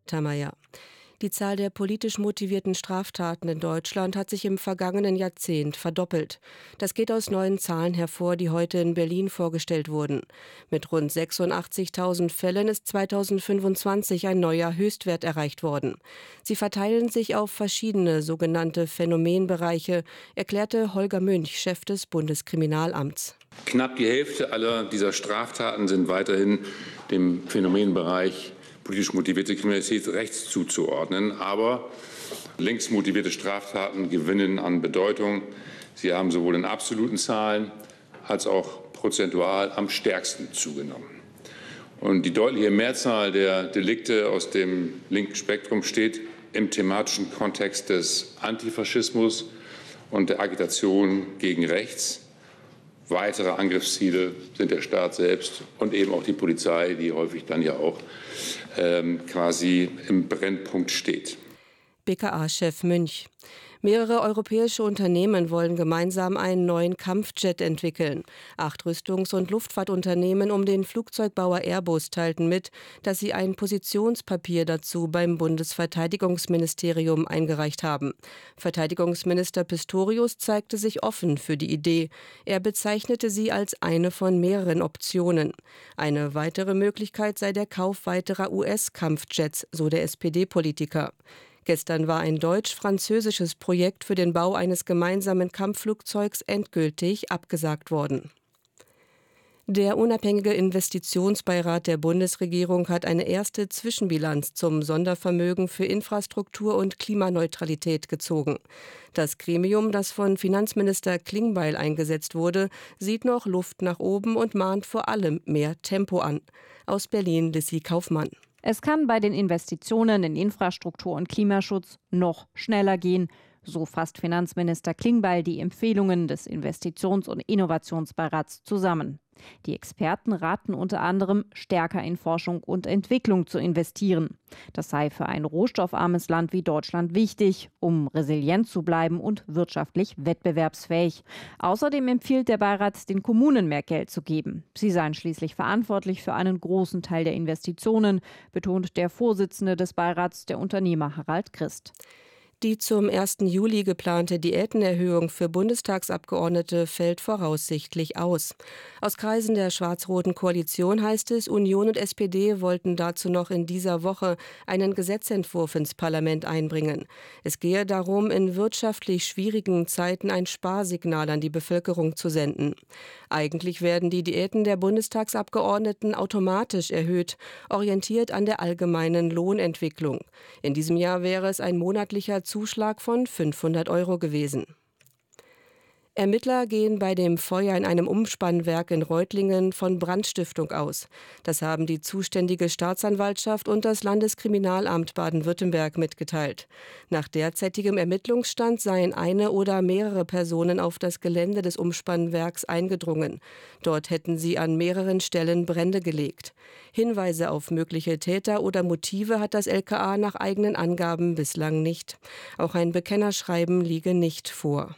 Tameyer. Die Zahl der politisch motivierten Straftaten in Deutschland hat sich im vergangenen Jahrzehnt verdoppelt. Das geht aus neuen Zahlen hervor, die heute in Berlin vorgestellt wurden. Mit rund 86.000 Fällen ist 2025 ein neuer Höchstwert erreicht worden. Sie verteilen sich auf verschiedene sogenannte Phänomenbereiche, erklärte Holger Münch, Chef des Bundeskriminalamts. Knapp die Hälfte aller dieser Straftaten sind weiterhin dem Phänomenbereich politisch motivierte Kriminalität rechts zuzuordnen. Aber links motivierte Straftaten gewinnen an Bedeutung. Sie haben sowohl in absoluten Zahlen als auch prozentual am stärksten zugenommen. Und die deutliche Mehrzahl der Delikte aus dem linken Spektrum steht im thematischen Kontext des Antifaschismus und der Agitation gegen rechts. Weitere Angriffsziele sind der Staat selbst und eben auch die Polizei, die häufig dann ja auch quasi im Brennpunkt steht. BKA-Chef Münch. Mehrere europäische Unternehmen wollen gemeinsam einen neuen Kampfjet entwickeln. 8 Rüstungs- und Luftfahrtunternehmen um den Flugzeugbauer Airbus teilten mit, dass sie ein Positionspapier dazu beim Bundesverteidigungsministerium eingereicht haben. Verteidigungsminister Pistorius zeigte sich offen für die Idee. Er bezeichnete sie als eine von mehreren Optionen. Eine weitere Möglichkeit sei der Kauf weiterer US-Kampfjets, so der SPD-Politiker. Gestern war ein deutsch-französisches Projekt für den Bau eines gemeinsamen Kampfflugzeugs endgültig abgesagt worden. Der unabhängige Investitionsbeirat der Bundesregierung hat eine erste Zwischenbilanz zum Sondervermögen für Infrastruktur und Klimaneutralität gezogen. Das Gremium, das von Finanzminister Klingbeil eingesetzt wurde, sieht noch Luft nach oben und mahnt vor allem mehr Tempo an. Aus Berlin Lissy Kaufmann. Es kann bei den Investitionen in Infrastruktur und Klimaschutz noch schneller gehen. So fasst Finanzminister Klingbeil die Empfehlungen des Investitions- und Innovationsbeirats zusammen. Die Experten raten unter anderem, stärker in Forschung und Entwicklung zu investieren. Das sei für ein rohstoffarmes Land wie Deutschland wichtig, um resilient zu bleiben und wirtschaftlich wettbewerbsfähig. Außerdem empfiehlt der Beirat, den Kommunen mehr Geld zu geben. Sie seien schließlich verantwortlich für einen großen Teil der Investitionen, betont der Vorsitzende des Beirats, der Unternehmer Harald Christ. Die zum 1. Juli geplante Diätenerhöhung für Bundestagsabgeordnete fällt voraussichtlich aus. Aus Kreisen der schwarz-roten Koalition heißt es, Union und SPD wollten dazu noch in dieser Woche einen Gesetzentwurf ins Parlament einbringen. Es gehe darum, in wirtschaftlich schwierigen Zeiten ein Sparsignal an die Bevölkerung zu senden. Eigentlich werden die Diäten der Bundestagsabgeordneten automatisch erhöht, orientiert an der allgemeinen Lohnentwicklung. In diesem Jahr wäre es ein monatlicher Zuschlag von 500 € gewesen. Ermittler gehen bei dem Feuer in einem Umspannwerk in Reutlingen von Brandstiftung aus. Das haben die zuständige Staatsanwaltschaft und das Landeskriminalamt Baden-Württemberg mitgeteilt. Nach derzeitigem Ermittlungsstand seien eine oder mehrere Personen auf das Gelände des Umspannwerks eingedrungen. Dort hätten sie an mehreren Stellen Brände gelegt. Hinweise auf mögliche Täter oder Motive hat das LKA nach eigenen Angaben bislang nicht. Auch ein Bekennerschreiben liege nicht vor.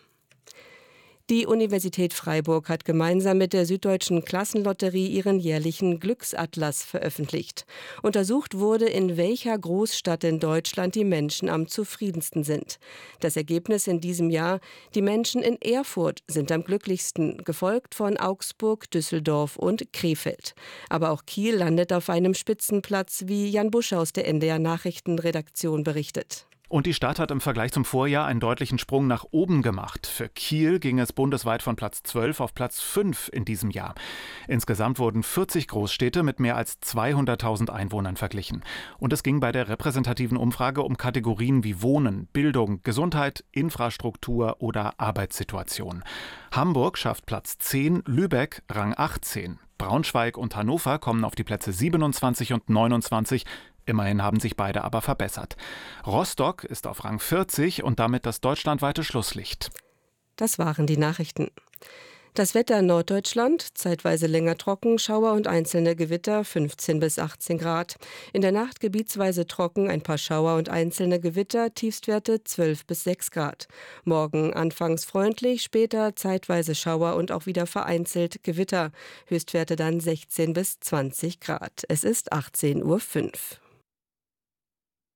Die Universität Freiburg hat gemeinsam mit der Süddeutschen Klassenlotterie ihren jährlichen Glücksatlas veröffentlicht. Untersucht wurde, in welcher Großstadt in Deutschland die Menschen am zufriedensten sind. Das Ergebnis in diesem Jahr: Die Menschen in Erfurt sind am glücklichsten, gefolgt von Augsburg, Düsseldorf und Krefeld. Aber auch Kiel landet auf einem Spitzenplatz, wie Jan Busch aus der NDR Nachrichtenredaktion berichtet. Und die Stadt hat im Vergleich zum Vorjahr einen deutlichen Sprung nach oben gemacht. Für Kiel ging es bundesweit von Platz 12 auf Platz 5 in diesem Jahr. Insgesamt wurden 40 Großstädte mit mehr als 200.000 Einwohnern verglichen. Und es ging bei der repräsentativen Umfrage um Kategorien wie Wohnen, Bildung, Gesundheit, Infrastruktur oder Arbeitssituation. Hamburg schafft Platz 10, Lübeck Rang 18. Braunschweig und Hannover kommen auf die Plätze 27 und 29. Immerhin haben sich beide aber verbessert. Rostock ist auf Rang 40 und damit das deutschlandweite Schlusslicht. Das waren die Nachrichten. Das Wetter in Norddeutschland: zeitweise länger trocken, Schauer und einzelne Gewitter, 15 bis 18 Grad. In der Nacht gebietsweise trocken, ein paar Schauer und einzelne Gewitter, Tiefstwerte 12 bis 6 Grad. Morgen anfangs freundlich, später zeitweise Schauer und auch wieder vereinzelt Gewitter. Höchstwerte dann 16 bis 20 Grad. Es ist 18:05 Uhr.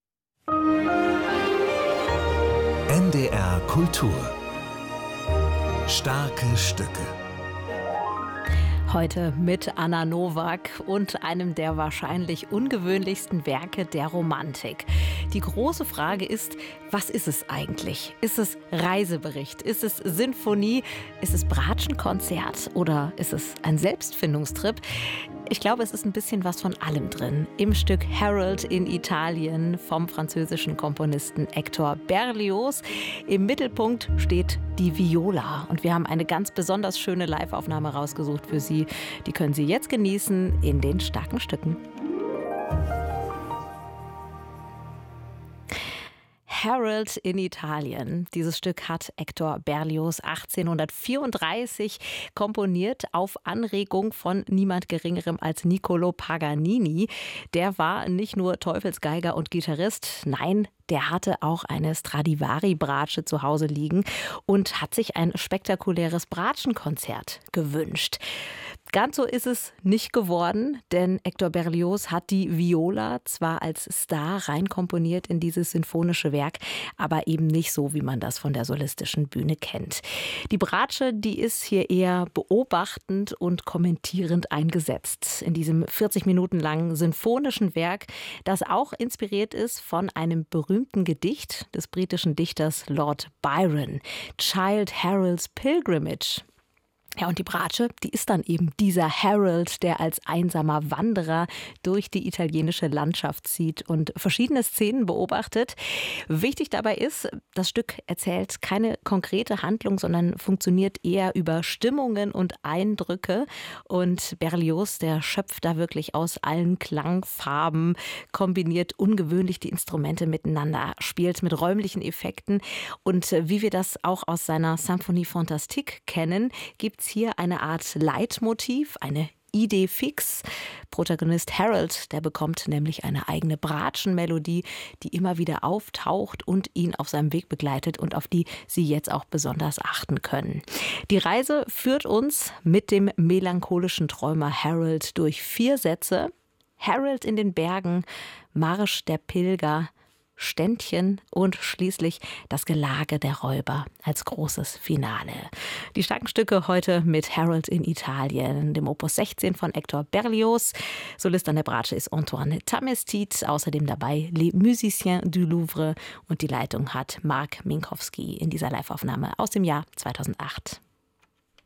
NDR Kultur. Starke Stücke. Heute mit Anna Nowak und einem der wahrscheinlich ungewöhnlichsten Werke der Romantik. Die große Frage ist, was ist es eigentlich? Ist es Reisebericht? Ist es Sinfonie? Ist es Bratschenkonzert? Oder ist es ein Selbstfindungstrip? Ich glaube, es ist ein bisschen was von allem drin. Im Stück Harold in Italien vom französischen Komponisten Hector Berlioz. Im Mittelpunkt steht die Viola. Und wir haben eine ganz besonders schöne Live-Aufnahme rausgesucht für Sie. Die können Sie jetzt genießen in den starken Stücken. Harold in Italien. Dieses Stück hat Hector Berlioz 1834 komponiert auf Anregung von niemand Geringerem als Niccolò Paganini. Der war nicht nur Teufelsgeiger und Gitarrist, nein, der hatte auch eine Stradivari-Bratsche zu Hause liegen und hat sich ein spektakuläres Bratschenkonzert gewünscht. Ganz so ist es nicht geworden, denn Hector Berlioz hat die Viola zwar als Star reinkomponiert in dieses sinfonische Werk, aber eben nicht so, wie man das von der solistischen Bühne kennt. Die Bratsche, die ist hier eher beobachtend und kommentierend eingesetzt in diesem 40 Minuten langen sinfonischen Werk, das auch inspiriert ist von einem berühmten Gedicht des britischen Dichters Lord Byron, Childe Harold's Pilgrimage. Ja, und die Bratsche, die ist dann eben dieser Harold, der als einsamer Wanderer durch die italienische Landschaft zieht und verschiedene Szenen beobachtet. Wichtig dabei ist, das Stück erzählt keine konkrete Handlung, sondern funktioniert eher über Stimmungen und Eindrücke. Und Berlioz, der schöpft da wirklich aus allen Klangfarben, kombiniert ungewöhnlich die Instrumente miteinander, spielt mit räumlichen Effekten. Und wie wir das auch aus seiner Symphonie Fantastique kennen, gibt hier eine Art Leitmotiv, eine Idee fix. Protagonist Harold, der bekommt nämlich eine eigene Bratschenmelodie, die immer wieder auftaucht und ihn auf seinem Weg begleitet und auf die Sie jetzt auch besonders achten können. Die Reise führt uns mit dem melancholischen Träumer Harold durch 4 Sätze. Harold in den Bergen, Marsch der Pilger, Ständchen und schließlich das Gelage der Räuber als großes Finale. Die starken Stücke heute mit Harold in Italien, dem Opus 16 von Hector Berlioz. Solist an der Bratsche ist Antoine Tamestit, außerdem dabei Les Musiciens du Louvre und die Leitung hat Marc Minkowski in dieser Liveaufnahme aus dem Jahr 2008.